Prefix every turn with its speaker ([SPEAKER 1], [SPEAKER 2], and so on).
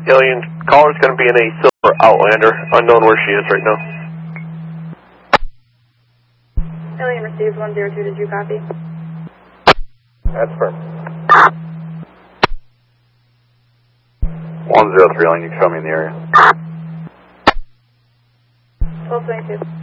[SPEAKER 1] Alien caller's going to be in a silver Outlander, unknown where she is right now.
[SPEAKER 2] Alien received 102, did you copy?
[SPEAKER 3] That's firm.
[SPEAKER 4] 103, Alien, you can show me in the area.
[SPEAKER 2] 1222.